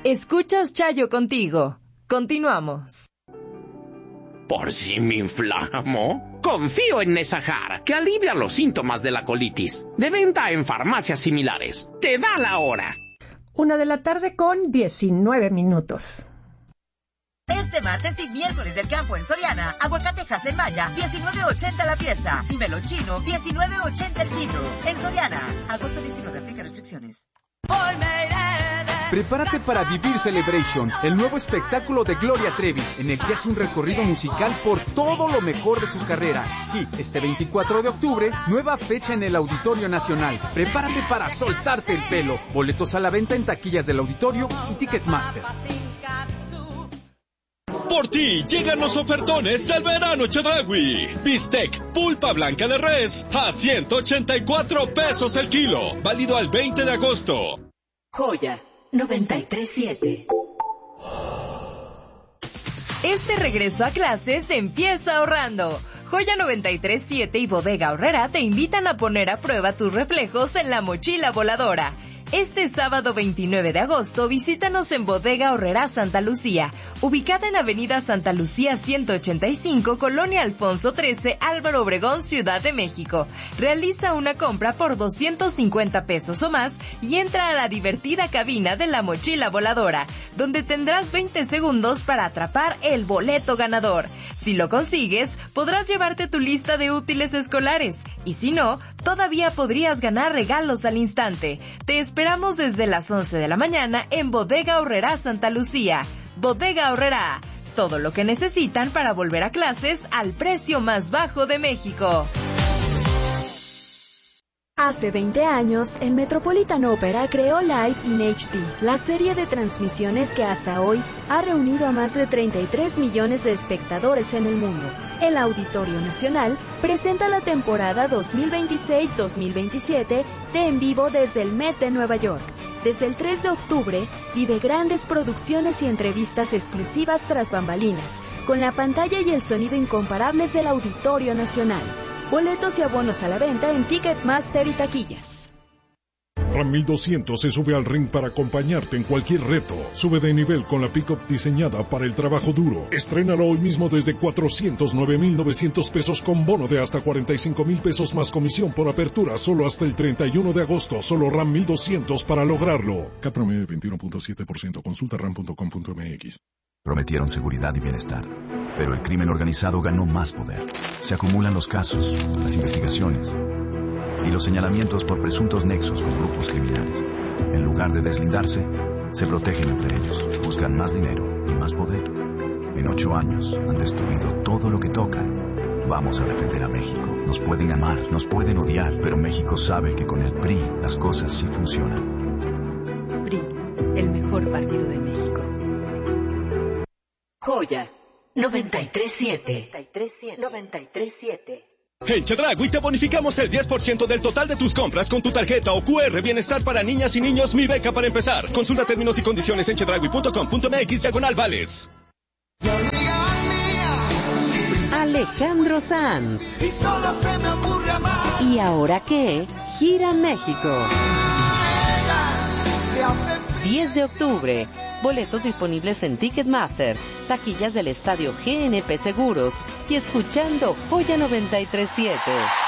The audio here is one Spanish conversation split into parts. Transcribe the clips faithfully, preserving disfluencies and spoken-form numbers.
Escuchas Chayo contigo. Continuamos. ¿Por si me inflamo? Confío en Nesajar, que alivia los síntomas de la colitis. De venta en farmacias similares. Te da la hora. Una de la tarde con diecinueve minutos. Este martes y miércoles del campo en Soriana, aguacate Hass en Maya, diecinueve ochenta la pieza. Y melón chino, diecinueve ochenta el kilo. En Soriana, agosto diecinueve, aplica restricciones. Prepárate para vivir Celebration, el nuevo espectáculo de Gloria Trevi, en el que hace un recorrido musical por todo lo mejor de su carrera. Sí, este veinticuatro de octubre, nueva fecha en el Auditorio Nacional. Prepárate para soltarte el pelo. Boletos a la venta en taquillas del Auditorio y Ticketmaster. Por ti llegan los ofertones del verano Chedraui. Bistec pulpa blanca de res a ciento ochenta y cuatro pesos el kilo. Válido al veinte de agosto. Joya noventa y tres siete. Este regreso a clases empieza ahorrando. Joya noventa y tres siete y Bodega Aurrera te invitan a poner a prueba tus reflejos en la mochila voladora. Este sábado veintinueve de agosto, visítanos en Bodega Aurrera Santa Lucía, ubicada en Avenida Santa Lucía ciento ochenta y cinco, Colonia Alfonso trece, Álvaro Obregón, Ciudad de México. Realiza una compra por doscientos cincuenta pesos o más y entra a la divertida cabina de la mochila voladora, donde tendrás veinte segundos para atrapar el boleto ganador. Si lo consigues, podrás llevarte tu lista de útiles escolares, y si no, todavía podrías ganar regalos al instante. Te esperamos desde las once de la mañana en Bodega Aurrera Santa Lucía. Bodega Aurrera, todo lo que necesitan para volver a clases al precio más bajo de México. Hace veinte años, el Metropolitan Opera creó Live in H D, la serie de transmisiones que hasta hoy ha reunido a más de treinta y tres millones de espectadores en el mundo. El Auditorio Nacional presenta la temporada dos mil veintiséis dos mil veintisiete de En Vivo desde el Met de Nueva York. Desde el tres de octubre, vive grandes producciones y entrevistas exclusivas tras bambalinas, con la pantalla y el sonido incomparables del Auditorio Nacional. Boletos y abonos a la venta en Ticketmaster y taquillas. Ram mil doscientos se sube al ring para acompañarte en cualquier reto. Sube de nivel con la pick-up diseñada para el trabajo duro. Estrénalo hoy mismo desde cuatrocientos nueve mil novecientos pesos con bono de hasta cuarenta y cinco mil pesos más comisión por apertura solo hasta el treinta y uno de agosto. Solo Ram mil doscientos para lograrlo. Cat promedio veintiuno punto siete por ciento. Consulta ram punto com punto m x. Prometieron seguridad y bienestar, pero el crimen organizado ganó más poder. Se acumulan los casos, las investigaciones y los señalamientos por presuntos nexos con grupos criminales. En lugar de deslindarse, se protegen entre ellos, buscan más dinero y más poder. En ocho años han destruido todo lo que tocan. Vamos a defender a México. Nos pueden amar, nos pueden odiar, pero México sabe que con el P R I las cosas sí funcionan. P R I, el mejor partido de México. Joya noventa y tres siete. noventa y tres siete. En Chedraui te bonificamos el diez por ciento del total de tus compras con tu tarjeta o cu erre Bienestar para niñas y niños Mi Beca para empezar. Consulta términos y condiciones en chedraui punto com punto m x diagonal vales. Alejandro Sanz. Y solo se me ocurre amar. ¿Y ahora qué? Gira México. diez de octubre. Boletos disponibles en Ticketmaster, taquillas del estadio G N P Seguros y escuchando Joya noventa y tres siete.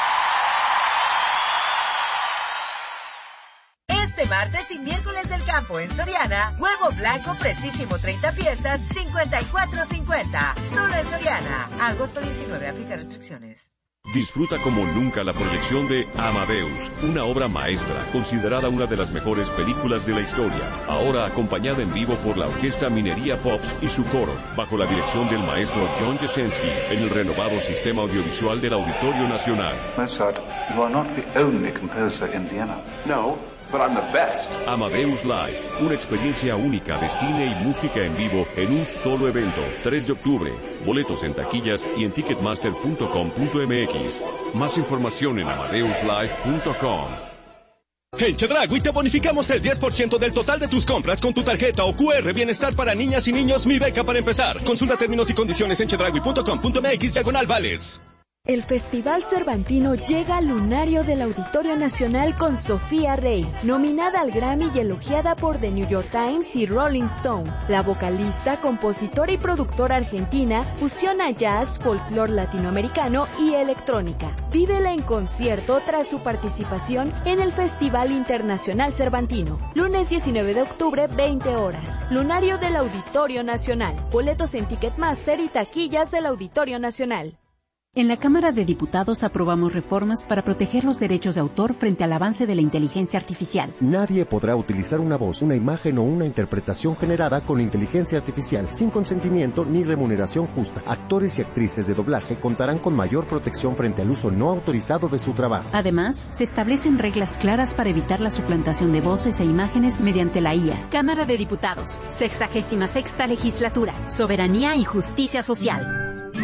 Este martes y miércoles del campo en Soriana, huevo blanco prestísimo treinta piezas, cincuenta y cuatro cincuenta. Solo en Soriana. Agosto diecinueve, aplica restricciones. Disfruta como nunca la proyección de Amadeus, una obra maestra, considerada una de las mejores películas de la historia. Ahora acompañada en vivo por la Orquesta Minería Pops y su coro, bajo la dirección del maestro John Jasenski, en el renovado sistema audiovisual del Auditorio Nacional. Mozart, you are not the only composer in Vienna. No, but I'm the best. Amadeus Live, una experiencia única de cine y música en vivo en un solo evento. tres de octubre. Boletos en taquillas y en ticketmaster punto com punto m x. Más información en amadeus live punto com. En Chedraui te bonificamos el diez por ciento del total de tus compras con tu tarjeta o cu erre Bienestar para niñas y niños Mi Beca para empezar. Consulta términos y condiciones en chedraui punto com punto m x diagonal vales. El Festival Cervantino llega al lunario del Auditorio Nacional con Sofía Rey, nominada al Grammy y elogiada por The New York Times y Rolling Stone. La vocalista, compositora y productora argentina fusiona jazz, folclore latinoamericano y electrónica. Vívela en concierto tras su participación en el Festival Internacional Cervantino. Lunes diecinueve de octubre, veinte horas. Lunario del Auditorio Nacional. Boletos en Ticketmaster y taquillas del Auditorio Nacional. En la Cámara de Diputados aprobamos reformas para proteger los derechos de autor frente al avance de la inteligencia artificial. Nadie podrá utilizar una voz, una imagen o una interpretación generada con inteligencia artificial sin consentimiento ni remuneración justa. Actores y actrices de doblaje contarán con mayor protección frente al uso no autorizado de su trabajo. Además, se establecen reglas claras para evitar la suplantación de voces e imágenes mediante la I A. Cámara de Diputados, sexagésima sexta legislatura, soberanía y justicia social.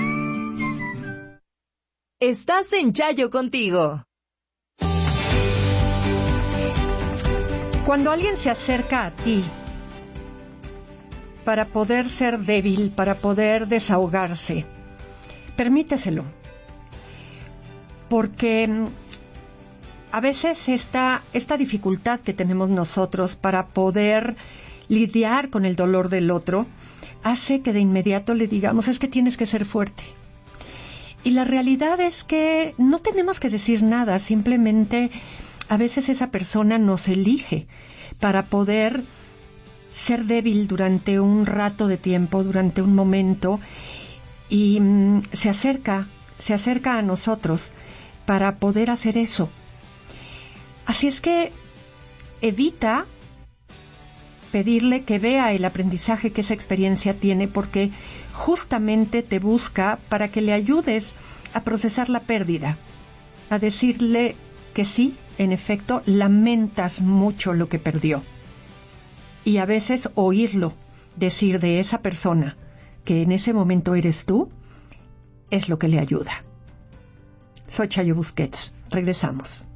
Estás en Chayo contigo. Cuando alguien se acerca a ti para poder ser débil, para poder desahogarse, permíteselo. Porque a veces esta, esta dificultad que tenemos nosotros para poder lidiar con el dolor del otro hace que de inmediato le digamos, es que tienes que ser fuerte. Y la realidad es que no tenemos que decir nada, simplemente a veces esa persona nos elige para poder ser débil durante un rato de tiempo, durante un momento, y mm, se acerca, se acerca a nosotros para poder hacer eso. Así es que evita pedirle que vea el aprendizaje que esa experiencia tiene, porque justamente te busca para que le ayudes a procesar la pérdida, a decirle que sí, en efecto, lamentas mucho lo que perdió. Y a veces oírlo decir de esa persona que en ese momento eres tú, es lo que le ayuda. Soy Chayo Busquets. Regresamos.